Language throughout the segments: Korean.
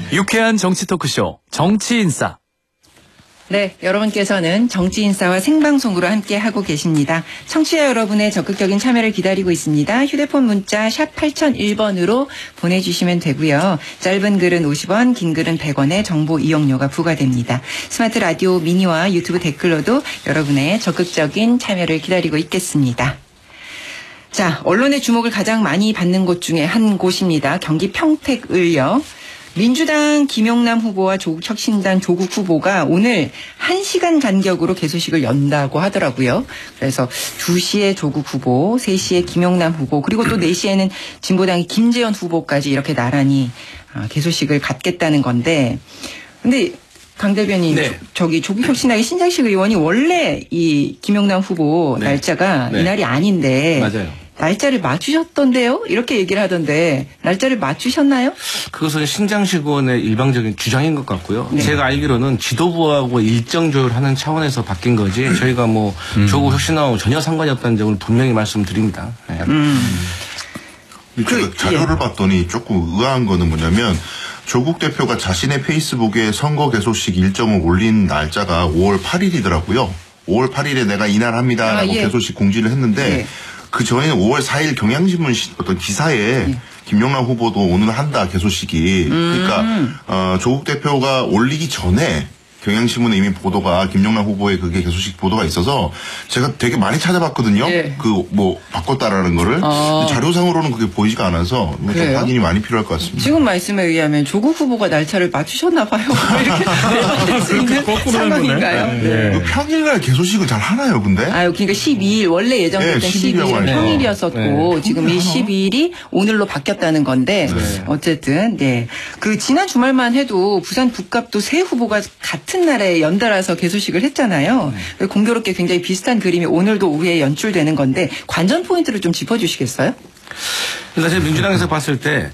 유쾌한 정치 토크쇼 정치인싸. 네, 여러분께서는 정치인싸와 생방송으로 함께 하고 계십니다. 청취자 여러분의 적극적인 참여를 기다리고 있습니다. 휴대폰 문자 샵 8001번으로 보내주시면 되고요. 짧은 글은 50원, 긴 글은 100원의 정보 이용료가 부과됩니다. 스마트 라디오 미니와 유튜브 댓글로도 여러분의 적극적인 참여를 기다리고 있겠습니다. 자, 언론의 주목을 가장 많이 받는 곳 중에 한 곳입니다. 경기 평택을요. 민주당 김용남 후보와 조국혁신당 조국 후보가 오늘 1시간 간격으로 개소식을 연다고 하더라고요. 그래서 2시에 조국 후보, 3시에 김용남 후보, 그리고 또 4시에는 진보당의 김재현 후보까지 이렇게 나란히 개소식을 갖겠다는 건데, 근데 강 대변인, 네. 저기 조국혁신당의 신장식 의원이 원래 이 김용남 후보 네. 날짜가 네. 이날이 아닌데 맞아요. 날짜를 맞추셨던데요? 이렇게 얘기를 하던데 날짜를 맞추셨나요? 그것은 신장식 의원의 일방적인 주장인 것 같고요. 네. 제가 알기로는 지도부하고 일정 조율하는 차원에서 바뀐 거지 저희가 뭐 조국 혁신하고 전혀 상관이 없다는 점을 분명히 말씀드립니다. 네. 제가 자료를 봤더니 조금 의아한 거는 뭐냐면 조국 대표가 자신의 페이스북에 선거 개소식 일정을 올린 날짜가 5월 8일이더라고요. 5월 8일에 내가 이날 합니다라고 예. 개소식 공지를 했는데 예. 그 전에는 5월 4일 경향신문 어떤 기사에 김용남 후보도 오늘 한다 개소식이 그러니까 조국 대표가 올리기 전에 경향신문에 이미 보도가 김용남 후보의 그게 개소식 보도가 있어서 제가 되게 많이 찾아봤거든요. 예. 그 뭐 바꿨다라는 거를 근데 자료상으로는 그게 보이지가 않아서 좀 그래요? 확인이 많이 필요할 것 같습니다. 지금 말씀에 의하면 조국 후보가 날짜를 맞추셨나 봐요. 이렇게 할 수 있는 상황인가요? 네. 그 평일날 개소식을 잘 하나요, 근데? 아유, 그러니까 12일 원래 예정됐던 네, 12일은 12일 이라고 평일이었었고 네. 지금 이 12일이 오늘로 바뀌었다는 건데 어쨌든 네. 그 지난 주말만 해도 부산 북갑도 세 후보가 같은 날에 연달아서 개소식을 했잖아요. 공교롭게 굉장히 비슷한 그림이 오늘도 오후에 연출되는 건데 관전 포인트를 좀 짚어주시겠어요? 그러니까 제가 민주당에서 봤을 때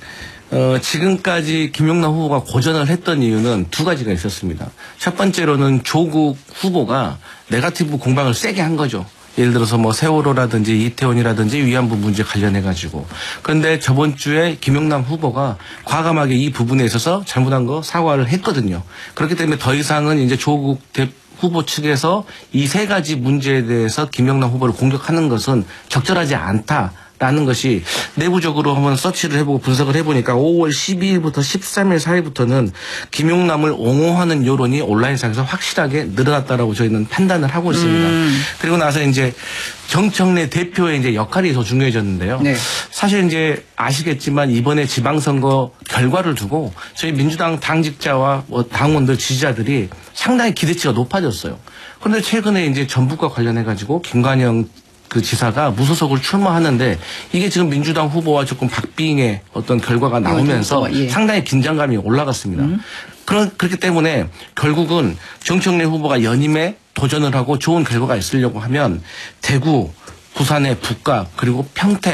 지금까지 김용남 후보가 고전을 했던 이유는 두 가지가 있었습니다. 첫 번째로는 조국 후보가 네거티브 공방을 세게 한 거죠. 예를 들어서 뭐 세월호라든지 이태원이라든지 위안부 문제 관련해가지고. 그런데 저번 주에 김용남 후보가 과감하게 이 부분에 있어서 잘못한 거 사과를 했거든요. 그렇기 때문에 더 이상은 이제 조국 후보 측에서 이 세 가지 문제에 대해서 김용남 후보를 공격하는 것은 적절하지 않다. 라는 것이 내부적으로 한번 서치를 해보고 분석을 해보니까 5월 12일부터 13일 사이부터는 김용남을 옹호하는 여론이 온라인상에서 확실하게 늘어났다라고 저희는 판단을 하고 있습니다. 그리고 나서 이제 정청래 대표의 이제 역할이 더 중요해졌는데요. 네. 사실 이제 아시겠지만 이번에 지방선거 결과를 두고 저희 민주당 당직자와 당원들 지지자들이 상당히 기대치가 높아졌어요. 그런데 최근에 이제 전북과 관련해가지고 김관영 그 지사가 무소속을 출마하는데 이게 지금 민주당 후보와 조금 박빙의 어떤 결과가 나오면서 예. 상당히 긴장감이 올라갔습니다. 그렇기 때문에 결국은 정청래 후보가 연임에 도전을 하고 좋은 결과가 있으려고 하면 대구, 부산의 북갑 그리고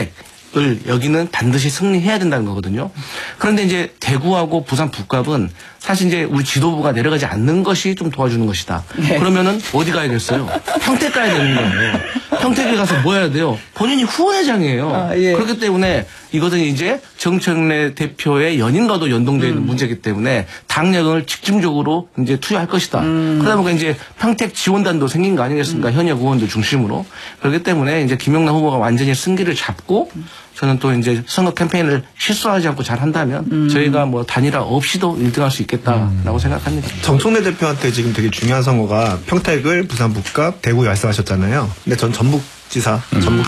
평택을 여기는 반드시 승리해야 된다는 거거든요. 그런데 이제 대구하고 부산 북갑은 사실 이제 우리 지도부가 내려가지 않는 것이 좀 도와주는 것이다. 네. 그러면은 어디 가야겠어요? 평택 가야 되는 거예요. 평택에 가서 뭐 해야 돼요? 본인이 후회장이에요. 예. 그렇기 때문에 이것은 이제 정청래 대표의 연인과도 연동되어 있는 문제이기 때문에 당력을 집중적으로 이제 투여할 것이다. 그러다 보니까 이제 평택 지원단도 생긴 거 아니겠습니까? 현역 의원들 중심으로. 그렇기 때문에 이제 김용남 후보가 완전히 승기를 잡고 저는 또 이제 선거 캠페인을 실수하지 않고 잘 한다면 저희가 뭐 단일화 없이도 1등할 수 있겠다라고 생각합니다. 정청래 대표한테 지금 되게 중요한 선거가 평택을 부산 북갑 대구 말씀하셨잖아요. 근데 전 전북지사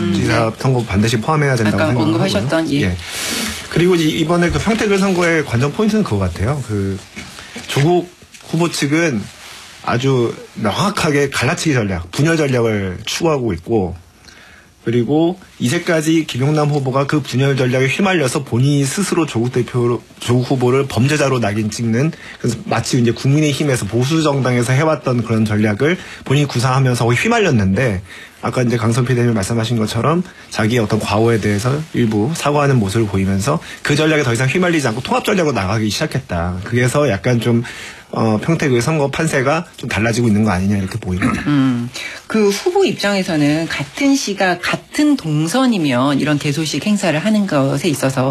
선거 반드시 포함해야 된다고 아까 생각하고요. 언급하셨던 예. 그리고 이번에 그 평택을 선거의 관전 포인트는 그거 같아요. 그 조국 후보 측은 아주 명확하게 갈라치기 전략, 분열 전략을 추구하고 있고 그리고 이제까지 김용남 후보가 그 분열 전략에 휘말려서 본인이 스스로 조국 후보를 범죄자로 낙인 찍는 그래서 마치 이제 국민의힘에서 보수 정당에서 해왔던 그런 전략을 본인이 구사하면서 휘말렸는데 아까 이제 강선필 대표님 말씀하신 것처럼 자기의 어떤 과오에 대해서 일부 사과하는 모습을 보이면서 그 전략에 더 이상 휘말리지 않고 통합 전략으로 나가기 시작했다. 그래서 약간 좀 평택의 선거 판세가 좀 달라지고 있는 거 아니냐 이렇게 보입니다. 그 후보 입장에서는 같은 시각 같은 동선이면 이런 개소식 행사를 하는 것에 있어서